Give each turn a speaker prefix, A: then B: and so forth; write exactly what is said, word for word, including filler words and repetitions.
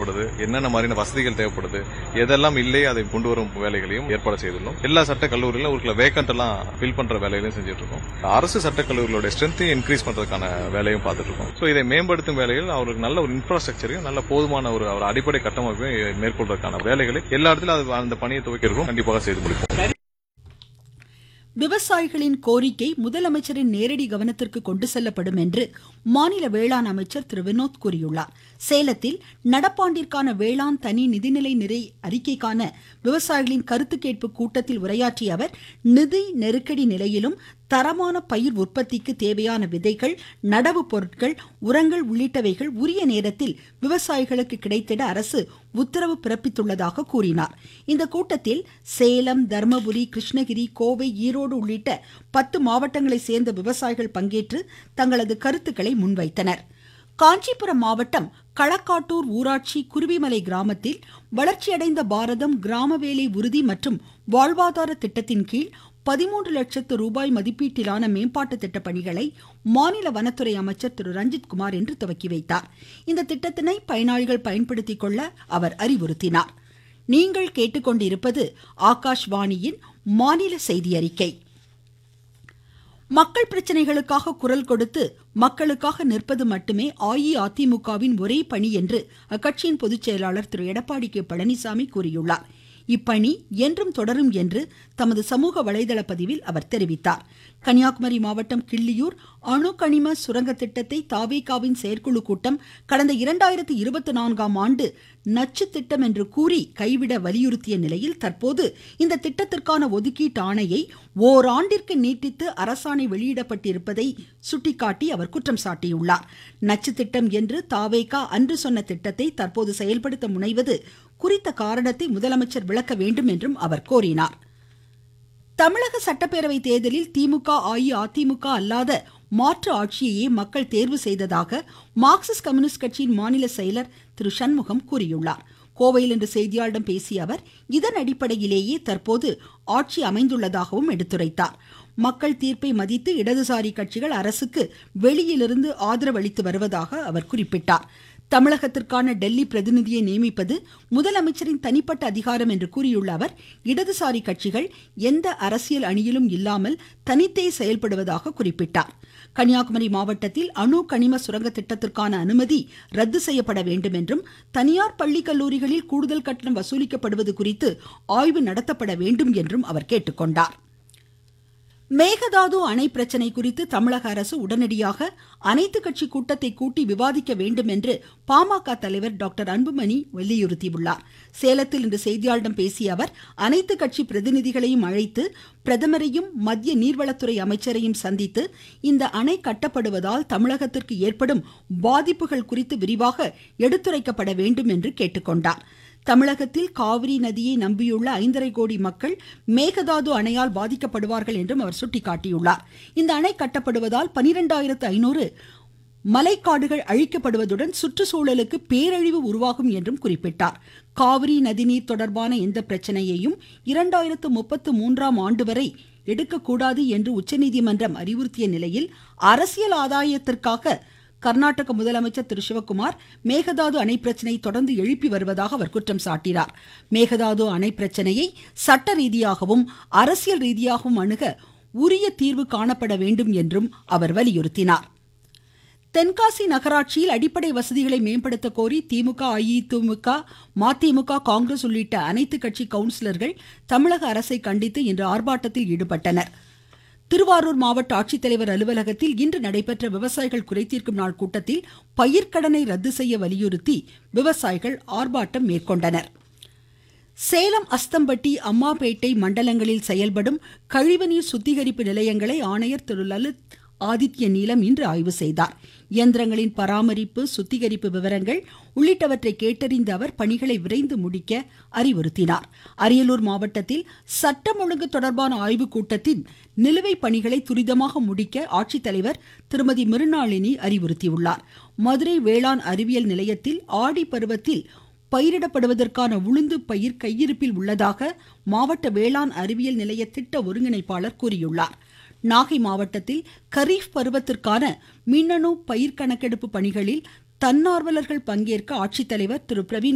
A: தேவைப்படுது, என்னென்ன மாதிரியான வசதிகள் தேவைப்படுது, எதெல்லாம் இல்லை அதை கொண்டு வரும் வேலைகளையும் ஏற்பாடு செய்துள்ளோம். எல்லா சட்ட கல்லூரியிலும் ஒரு வேக்கண்ட் எல்லாம் ஃபில் பண்ற வேலைகளையும் செஞ்சுட்டு இருக்கோம். அரசு சட்ட கல்லூரிகளோட ஸ்ட்ரென்த்தையும் இன்க்ரீஸ் பண்றதுக்கான வேலையும் பார்த்துட்டு இருக்கோம். ஸோ இதை மேம்படுத்தும் வேலைகள் அவருக்கு நல்ல ஒரு இன்ஃப்ராஸ்ட்ரக்சரையும் நல்ல போதுமான ஒரு அடிப்படை கட்டமைப்பையும் மேற்கொள்வதற்கான வேலைகளை எல்லா இடத்திலும் அந்த பணியை துவக்கிறதும் கண்டிப்பாக செய்து முடிப்போம்.
B: விவசாயிகளின் கோரிக்கை முதலமைச்சரின் நேரடி கவனத்திற்கு கொண்டு செல்லப்படும் என்று மாநில வேளாண் அமைச்சர் திரு வினோத் கூறியுள்ளார். சேலத்தில் நடப்பாண்டிற்கான வேளாண் தனி நிதிநிலை நிறை அறிக்கைக்கான விவசாயிகளின் கருத்து கேட்பு கூட்டத்தில் உரையாற்றிய அவர், நிதி நெருக்கடி நிலையிலும் தரமான பயிர் உற்பத்திக்கு தேவையான விதைகள், நடவு பொருட்கள், உரங்கள் உள்ளிட்டவைகள் உரிய நேரத்தில் விவசாயிகளுக்கு கிடைத்திட அரசு உத்தரவு பிறப்பித்துள்ளதாக கூறினார். இந்த கூட்டத்தில் சேலம், தர்மபுரி, கிருஷ்ணகிரி, கோவை, ஈரோடு உள்ளிட்ட பத்து மாவட்டங்களை சேர்ந்த விவசாயிகள் பங்கேற்று தங்களது கருத்துக்களை முன்வைத்தனர். காஞ்சிபுரம் மாவட்டம் களக்காட்டூர் ஊராட்சி குருவிமலை கிராமத்தில் வளர்ச்சியடைந்த பாரதம் கிராம வேலை உறுதி மற்றும் வாழ்வாதார திட்டத்தின் கீழ் பதிமூன்று லட்சத்து ரூபாய் மதிப்பீட்டிலான மேம்பாட்டு திட்ட பணிகளை மாநில வனத்துறை அமைச்சர் திரு ரஞ்சித் குமார் இன்று துவக்கி வைத்தார். இந்த திட்டத்தினை பயனாளிகள் பயன்படுத்திக் கொள்ள அவர் அறிவுறுத்தினார். நீங்கள் கேட்டுக்கொண்டிருப்பது ஆகாஷ்வாணியின் மாநில செய்தி அறிக்கை. மக்கள் பிரச்சனைகளுக்காக குரல் கொடுத்து மக்களுக்காக நிற்பது மட்டுமே அஇஅதிமுகவின் ஒரே பணி என்று அக்கட்சியின் பொதுச் செயலாளர் திரு எடப்பாடி கே பழனிசாமி கூறியுள்ளார். இப்பணி என்றும் தொடரும் என்று தமது சமூக வலைதள பதிவில் அவர் தெரிவித்தார். கன்னியாகுமரி மாவட்டம் கிள்ளியூர் அணு கனிம சுரங்க திட்டத்தை தாவேகாவின் செயற்குழு கூட்டம் கடந்த இரண்டாயிரத்தி இருபத்தி நான்காம் ஆண்டு நச்சு திட்டம் என்று கூறி கைவிட வலியுறுத்திய நிலையில் தற்போது இந்த திட்டத்திற்கான ஒதுக்கீட்டு ஆணையை ஓராண்டிற்கு நீட்டித்து அரசாணை வெளியிடப்பட்டிருப்பதை சுட்டிக்காட்டி அவர் குற்றம் சாட்டியுள்ளார். நச்சு திட்டம் என்று தாவேகா அன்று சொன்ன திட்டத்தை தற்போது செயல்படுத்த முனைவது குறித்த காரணத்தை முதலமைச்சர் விளக்க வேண்டும் என்றும் அவர் கோரினார். தமிழக சட்டப்பேரவை தேர்தலில் திமுக அஇஅதிமுக அல்லாத மாற்று ஆட்சியையே மக்கள் தேர்வு செய்ததாக மார்க்சிஸ்ட் கம்யூனிஸ்ட் கட்சியின் மாநில செயலர் திரு சண்முகம் கூறியுள்ளார். கோவையில் இன்று செய்தியாளர்களிடம் பேசிய அவர், இதன் அடிப்படையிலேயே தற்போது ஆட்சி அமைந்துள்ளதாகவும் எடுத்துரைத்தார். மக்கள் தீர்ப்பை மதித்து இடதுசாரி கட்சிகள் அரசுக்கு வெளியிலிருந்து ஆதரவு அளித்து வருவதாக அவர் குறிப்பிட்டார். தமிழகத்திற்கான டெல்லி பிரதிநிதியை நியமிப்பது முதலமைச்சரின் தனிப்பட்ட அதிகாரம் என்று கூறியுள்ள அவர், இடதுசாரி கட்சிகள் எந்த அரசியல் அணியிலும் இல்லாமல் தனித்தே செயல்படுவதாக குறிப்பிட்டார். கன்னியாகுமரி மாவட்டத்தில் அணு கனிம சுரங்க திட்டத்திற்கான அனுமதி ரத்து செய்யப்பட வேண்டும் என்றும் தனியார் பள்ளி கல்லூரிகளில் கூடுதல் கட்டணம் வசூலிக்கப்படுவது குறித்து ஆய்வு நடத்தப்பட வேண்டும் என்றும் அவர் கேட்டுக்கொண்டார். மேகதாது அணை பிரச்சனை குறித்து தமிழக அரசு உடனடியாக அனைத்து கட்சி கூட்டத்தை கூட்டி விவாதிக்க வேண்டும் என்று பாமக தலைவர் டாக்டர் அன்புமணி வலியுறுத்தியுள்ளார். சேலத்தில் இன்று செய்தியாளர்களிடம் பேசிய அவர், அனைத்து கட்சி பிரதிநிதிகளையும் அழைத்து பிரதமரையும் மத்திய நீர்வளத்துறை அமைச்சரையும் சந்தித்து இந்த அணை கட்டப்படுவதால் தமிழகத்திற்கு ஏற்படும் பாதிப்புகள் குறித்து விரிவாக எடுத்துரைக்கப்பட வேண்டும் என்று கேட்டுக்கொண்டார். தமிழகத்தில் காவிரி நதியை நம்பியுள்ள ஐந்தரை கோடி மக்கள் மேகதாது அணையால் பாதிக்கப்படுவார்கள் என்றும் அவர் சுட்டிக்காட்டியுள்ளார். இந்த அணை கட்டப்படுவதால் பனிரெண்டாயிரத்து ஐநூறு மலைக்காடுகள் அழிக்கப்படுவதுடன் சுற்றுச்சூழலுக்கு பேரழிவு உருவாகும் என்றும் குறிப்பிட்டார். காவிரி நதிநீர் தொடர்பான எந்த பிரச்சனையையும் இரண்டாயிரத்து முப்பத்து மூன்றாம் ஆண்டு வரை எடுக்கக்கூடாது என்று உச்சநீதிமன்றம் அறிவுறுத்திய நிலையில் அரசியல் ஆதாயத்திற்காக கர்நாடக முதலமைச்சர் திரு சிவக்குமார் மேகதாது அணை பிரச்சனை தொடர்ந்து எழுப்பி வருவதாக அவர் குற்றம் சாட்டினார். மேகதாது அணை பிரச்சனையை சட்ட ரீதியாகவும் அரசியல் ரீதியாகவும் அணுக உரிய தீர்வு காணப்பட வேண்டும் என்றும் அவர் வலியுறுத்தினார். தென்காசி நகராட்சியில் அடிப்படை வசதிகளை மேம்படுத்த கோரி திமுக, அஇஅதிமுக, மதிமுக, காங்கிரஸ் உள்ளிட்ட அனைத்து கட்சி கவுன்சிலர்கள் தமிழக அரசை கண்டித்து இன்று ஆர்ப்பாட்டத்தில் ஈடுபட்டனர். திருவாரூர் மாவட்ட ஆட்சித்தலைவர் அலுவலகத்தில் இன்று நடைபெற்ற விவசாயிகள் குறைதீர்க்கும் நாள் கூட்டத்தில் பயிர்க்கடனை ரத்து செய்ய வலியுறுத்தி விவசாயிகள் ஆர்ப்பாட்டம் மேற்கொண்டனர். சேலம், அஸ்தம்பட்டி, அம்மாபேட்டை மண்டலங்களில் செயல்படும் கழிவுநீர் சுத்திகரிப்பு நிலையங்களை ஆணையர் திரு லலித் ஆதித்ய நீலம் இன்று ஆய்வு செய்தார். இயந்திரங்களின் பராமரிப்பு, சுத்திகரிப்பு விவரங்கள் உள்ளிட்டவற்றை கேட்டறிந்த அவர் பணிகளை விரைந்து முடிக்க அறிவுறுத்தினார். அரியலூர் மாவட்டத்தில் சட்டம் ஒழுங்கு தொடர்பான ஆய்வுக் கூட்டத்தின் நிலுவை பணிகளை துரிதமாக முடிக்க ஆட்சித்தலைவர் திருமதி மிருணாளினி அறிவுறுத்தியுள்ளார். மதுரை வேளாண் அறிவியல் நிலையத்தில் ஆடி பருவத்தில் பயிரிடப்படுவதற்கான உளுந்து பயிர் கையிருப்பில் உள்ளதாக மாவட்ட வேளாண் அறிவியல் நிலைய திட்ட ஒருங்கிணைப்பாளர் கூறியுள்ளார். நாகை மாவட்டத்தில் கரீஃப் பருவத்திற்கான மின்னணு பயிர் கணக்கெடுப்பு பணிகளில் தன்னார்வலர்கள் பங்கேற்க ஆட்சித்தலைவர் திரு பிரவீன்